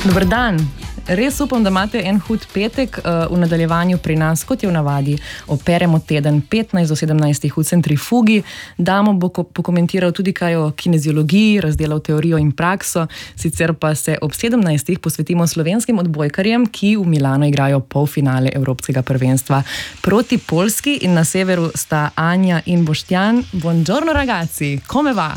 Dober dan. Res upam, da imate en hud petek v nadaljevanju pri nas, kot je v navadi. Operemo teden 15 do 17 v centrifugi. Damo bo pokomentiral tudi kaj o kineziologiji, razdelal teorijo in prakso. Sicer pa se ob 17 posvetimo slovenskim odbojkarjem, ki v Milano igrajo polfinale Evropskega prvenstva proti Poljski, in na severu sta Anja in Boštjan. Buongiorno ragazzi, come va?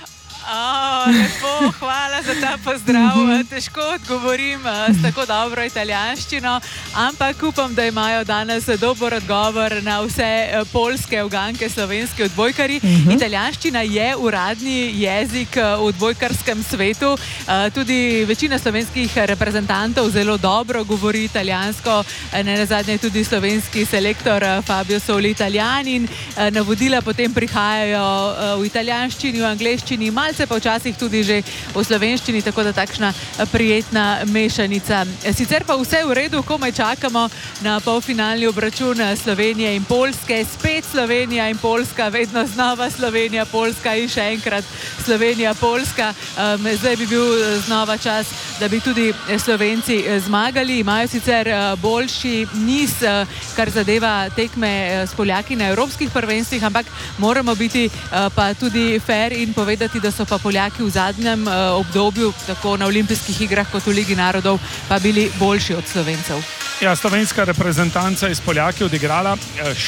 Lepo, hvala za ta pozdrav. Težko odgovorim s tako dobro italijanščino, ampak upam, da imajo danes dober odgovor na vse poljske uganke slovenski odbojkari. Italijanščina je uradni jezik v odbojkarskem svetu. Tudi večina slovenskih reprezentantov zelo dobro govori italijansko. Nenazadnje tudi slovenski selektor Fabio Soli Italijan, in navodila potem prihajajo v italijanščini, v angleščini, malce pa včasih tudi že v slovenščini, tako da takšna prijetna mešanica. Sicer pa vse v redu, komaj čakamo na polfinalni obračun Slovenije in Poljske. Spet Slovenija in Poljska, vedno znova Slovenija, Poljska in še enkrat Slovenija, Poljska. Zdaj bi bil znova čas, da bi tudi Slovenci zmagali. Imajo sicer boljši niz, kar zadeva tekme s Poljaki na evropskih prvenstvih, ampak moramo biti pa tudi fair in povedati, da so pa Poljaki v zadnjem obdobju, tako na olimpijskih igrah kot v Ligi narodov, pa bili boljši od Slovencev. Ja, slovenska reprezentanca iz Poljaki odigrala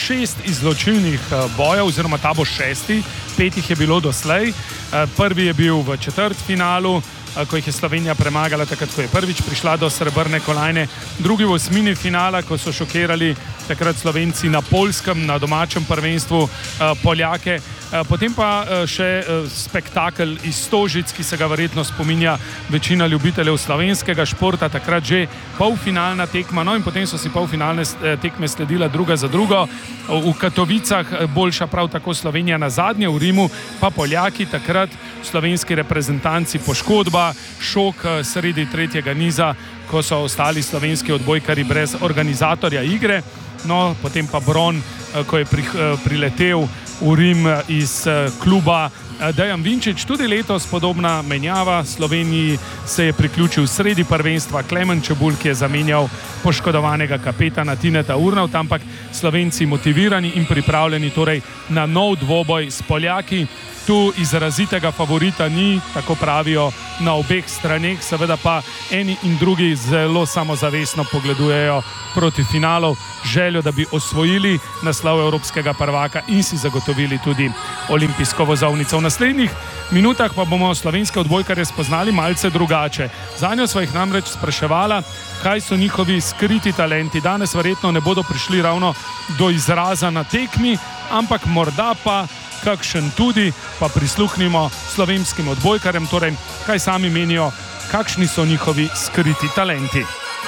6 izločilnih bojev, oziroma ta bo 6. 5 jih je bilo doslej. Prvi je bil v četrtfinalu, ko jih je Slovenija premagala takrat, ko je prvič prišla do srebrne kolajne. Drugi v osmini finala, ko so šokirali takrat Slovenci na Poljskem, na domačem prvenstvu Poljake. Potem pa še spektakel iz Stožic, ki se ga verjetno spominja večina ljubiteljev slovenskega športa, takrat že polfinalna tekma, no in potem so si polfinalne tekme sledila druga za drugo. V Katovicah boljša prav tako Slovenija, na zadnje v Rimu pa Poljaki, takrat slovenski reprezentanci poškodba, šok sredi tretjega niza, ko so ostali slovenski odbojkari brez organizatorja igre. No, potem pa bron, ko je priletel v Rim iz kluba Dejan Vinčić. Tudi letos podobna menjava. Sloveniji se je priključil sredi prvenstva Klemen Čebulj, ki je zamenjal poškodovanega kapetana Tineta Urnauta, ampak Slovenci motivirani in pripravljeni torej na nov dvoboj s Poljaki. Tu izrazitega favorita ni, tako pravijo na obeh straneh, seveda pa eni in drugi zelo samozavestno pogledujejo proti finalu, željo, da bi osvojili naslov evropskega prvaka in si zagotovili tudi olimpijsko vozovnico. V naslednjih minutah pa bomo slovenske odbojkarje spoznali malce drugače. Zanjo sva jih namreč spraševala, kaj so njihovi skriti talenti. Danes verjetno ne bodo prišli ravno do izraza na tekmi, ampak morda pa kakšen tudi, pa prisluhnimo slovenskim odbojkarjem, torej kaj sami menijo, kakšni so njihovi skriti talenti.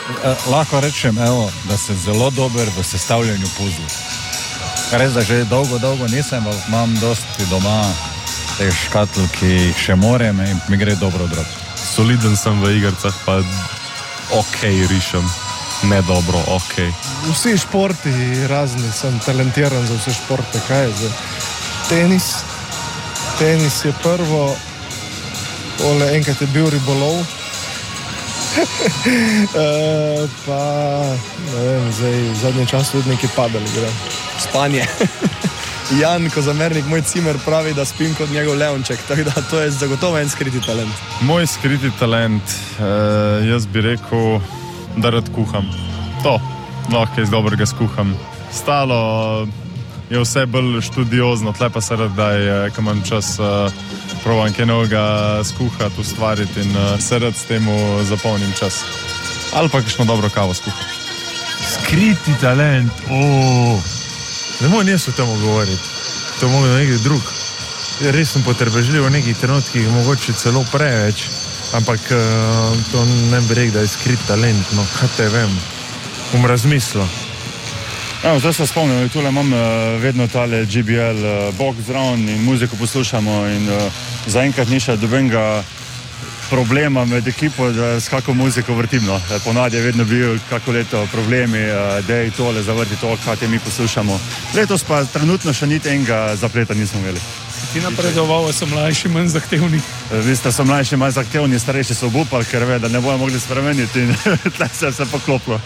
Lahko rečem, da sem zelo dober v sestavljanju puzlov. Res, da že dolgo nisem, imam dosti doma teh škatl, ki jih še morem in mi gre dobro od rok. Soliden sem v igrcah, pa rišem. Ne dobro, Vsi športi razni, sem talentiran za vse športe. Kaj je zdaj? Tenis je prvo, enkrat je bil ribolov, pa ne vem, zdaj v zadnjem času tudi neki padali igram. Spanje. Jan Kozamernik, moj cimer, pravi, da spim kot njegov Leonček, tako da to je zagotovo en skriti talent. Moj skriti talent, jaz bi rekel, da rad kuham. To, lahko iz dobrega skuham. Stalo je vse bolj študiozno, tle pa se rad, da ko imam čas, provam kaj novega skuhati, ustvariti in se rad s temu zapolnim čas. Ali pa kakšno dobro kavo skuhati. Skriti talent, ne morem jaz o tem govoriti, to mogo nekaj drug. Res sem potrpežljiv v nekih trenutkih, mogoče celo preveč, ampak to ne bi rekel, da je skrit talent, no kaj te vem, bom razmislil. Zdaj se spomnim, tule imam vedno tale GBL box zraven in muziko poslušamo in zaenkrat ni še dobenega problema med ekipo, da s kako muziko vrtimno. Ponavadi je vedno bil kako leto problemi, da je tole zavrti to, kaj mi poslušamo. Letos pa trenutno še niti enega zapleta nismo imeli. ti napredoval, so mlajši, manj zahtevni. Vi ste so mlajši, manj zahtevni, starejši so obupali, ker ve, da ne bojo mogli spremeniti in tle se je vse poklopilo.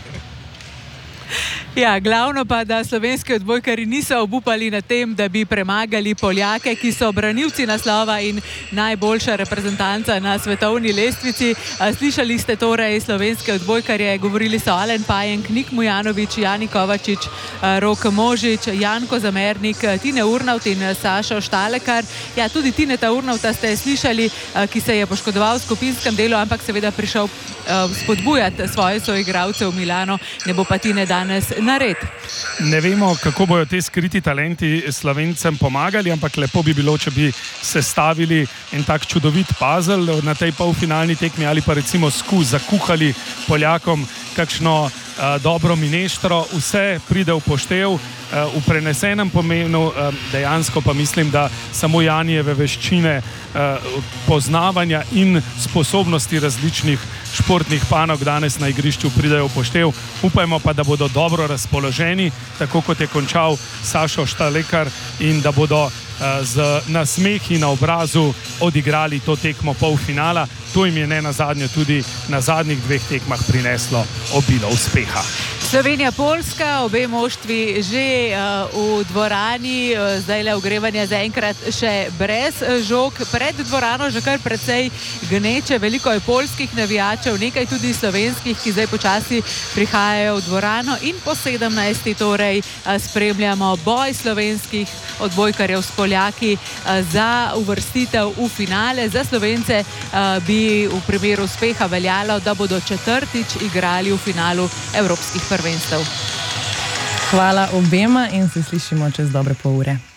Ja, glavno pa, da slovenski odbojkari niso obupali na tem, da bi premagali Poljake, ki so branilci naslova in najboljša reprezentanca na svetovni lestvici. Slišali ste torej slovenske odbojkarje, govorili so Alen Pajenk, Nik Mujanović, Jani Kovačič, Rok Možič, Janko Zamernik, Tine Urnavt in Sašo Štalekar. Ja, tudi Tineta Urnavta ste slišali, ki se je poškodoval v skupinskem delu, ampak seveda prišel spodbujati svoje soigralce v Milano, ne bo pa Tine danes nared. Ne vemo, kako bojo te skriti talenti Slovencem pomagali, ampak lepo bi bilo, če bi sestavili en tak čudovit puzzle na tej polfinalni tekmi ali pa recimo zakuhali Poljakom kakšno dobro mineštro, vse pride v poštev. V prenesenem pomenu dejansko pa mislim, da samo Janijeve veščine poznavanja in sposobnosti različnih športnih panog danes na igrišču pridejo v poštev. Upajmo pa, da bodo dobro razpoloženi, tako kot je končal Sašo Štalekar, in da bodo z nasmehi na obrazu odigrali to tekmo polfinala. To jim je ne nazadnje tudi na zadnjih 2 tekmah prineslo obilo uspeha. Slovenija-Poljska, obe moštvi že v dvorani, zdaj le ogrevanja zaenkrat še brez žog. Pred dvorano že kar precej gneče, veliko je poljskih navijačev, nekaj tudi slovenskih, ki zdaj počasi prihajajo v dvorano in po 17. torej spremljamo boj slovenskih odbojkarjev s Poljaki za uvrstitev v finale. Za Slovence bi v primeru uspeha veljalo, da bodo 4. igrali v finalu evropskih prvenstev. Hvala obema in se slišimo čez dobre pol ure.